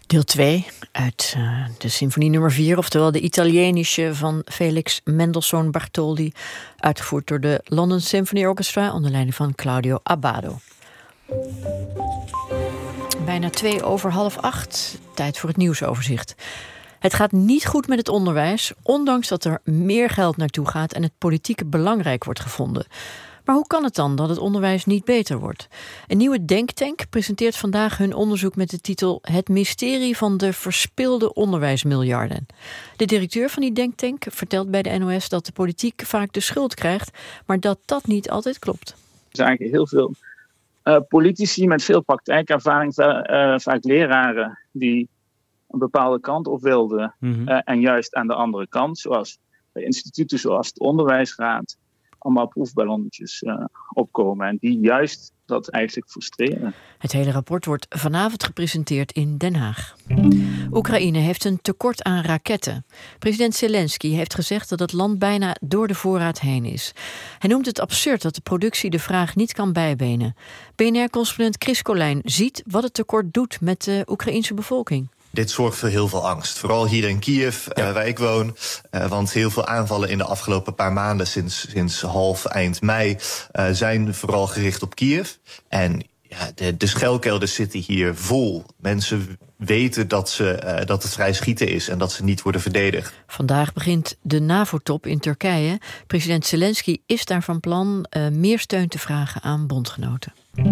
Deel 2 uit de symfonie nummer 4, oftewel de Italienische van Felix Mendelssohn Bartholdy, uitgevoerd door de London Symphony Orchestra onder leiding van Claudio Abbado. Bijna 7:02, tijd voor het nieuwsoverzicht. Het gaat niet goed met het onderwijs, ondanks dat er meer geld naartoe gaat en het politiek belangrijk wordt gevonden. Maar hoe kan het dan dat het onderwijs niet beter wordt? Een nieuwe denktank presenteert vandaag hun onderzoek met de titel Het mysterie van de verspilde onderwijsmiljarden. De directeur van die denktank vertelt bij de NOS dat de politiek vaak de schuld krijgt, maar dat dat niet altijd klopt. Er zijn eigenlijk heel veel politici met veel praktijkervaring, vaak leraren die een bepaalde kant op wilden. En juist aan de andere kant, zoals bij instituten zoals de Onderwijsraad, allemaal proefballonnetjes opkomen. En die juist dat eigenlijk frustreren. Het hele rapport wordt vanavond gepresenteerd in Den Haag. Oekraïne heeft een tekort aan raketten. President Zelensky heeft gezegd dat het land bijna door de voorraad heen is. Hij noemt het absurd dat de productie de vraag niet kan bijbenen. BNR-correspondent Chris Colijn ziet wat het tekort doet met de Oekraïense bevolking. Dit zorgt voor heel veel angst. Vooral hier in Kiev, waar ik woon. Want heel veel aanvallen in de afgelopen paar maanden, sinds eind mei, zijn vooral gericht op Kiev. En de schuilkelder zitten hier vol. Mensen weten dat het vrij schieten is en dat ze niet worden verdedigd. Vandaag begint de NAVO-top in Turkije. President Zelensky is daar van plan meer steun te vragen aan bondgenoten.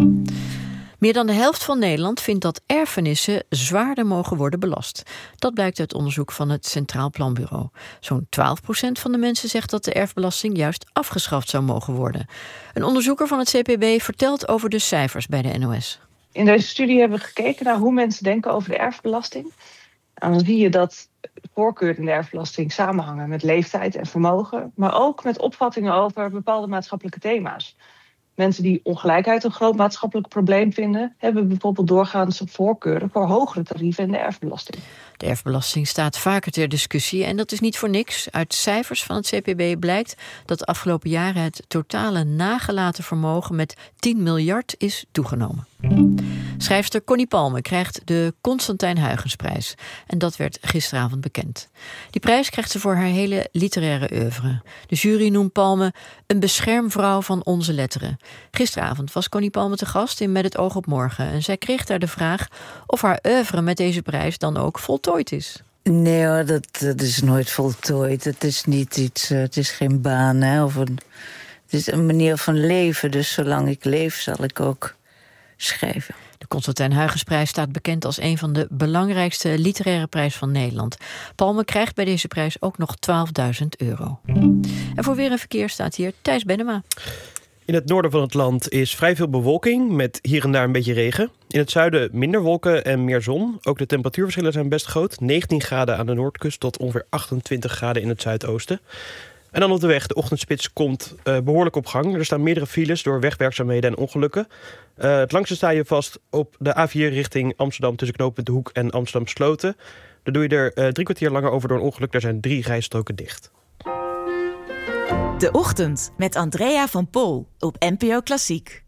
Meer dan de helft van Nederland vindt dat erfenissen zwaarder mogen worden belast. Dat blijkt uit onderzoek van het Centraal Planbureau. Zo'n 12% van de mensen zegt dat de erfbelasting juist afgeschaft zou mogen worden. Een onderzoeker van het CPB vertelt over de cijfers bij de NOS. In deze studie hebben we gekeken naar hoe mensen denken over de erfbelasting. En dan zie je dat voorkeuren in de erfbelasting samenhangen met leeftijd en vermogen, maar ook met opvattingen over bepaalde maatschappelijke thema's. Mensen die ongelijkheid een groot maatschappelijk probleem vinden, hebben bijvoorbeeld doorgaans voorkeuren voor hogere tarieven in de erfbelasting. De erfbelasting staat vaker ter discussie en dat is niet voor niks. Uit cijfers van het CPB blijkt dat de afgelopen jaren het totale nagelaten vermogen met 10 miljard is toegenomen. Schrijfster Connie Palme krijgt de Constantijn Huygensprijs. En dat werd gisteravond bekend. Die prijs krijgt ze voor haar hele literaire oeuvre. De jury noemt Palme een beschermvrouw van onze letteren. Gisteravond was Connie Palme te gast in Met het oog op morgen. En zij kreeg daar de vraag of haar oeuvre met deze prijs dan ook voltooid is. Nee hoor, dat is nooit voltooid. Het is niet iets, het is geen baan. Hè, het is een manier van leven. Dus zolang ik leef zal ik ook schrijven. De Constantijn Huygensprijs staat bekend als een van de belangrijkste literaire prijzen van Nederland. Palme krijgt bij deze prijs ook nog €12.000. En voor weer en verkeer staat hier Thijs Bennema. In het noorden van het land is vrij veel bewolking met hier en daar een beetje regen. In het zuiden minder wolken en meer zon. Ook de temperatuurverschillen zijn best groot. 19 graden aan de noordkust tot ongeveer 28 graden in het zuidoosten. En dan op de weg. De ochtendspits komt behoorlijk op gang. Er staan meerdere files door wegwerkzaamheden en ongelukken. Het langste sta je vast op de A4 richting Amsterdam tussen knooppunt De Hoek en Amsterdam Sloten. Daar doe je er 3 kwartier langer over door een ongeluk. Daar zijn 3 rijstroken dicht. De Ochtend met Andrea van Pol op NPO Klassiek.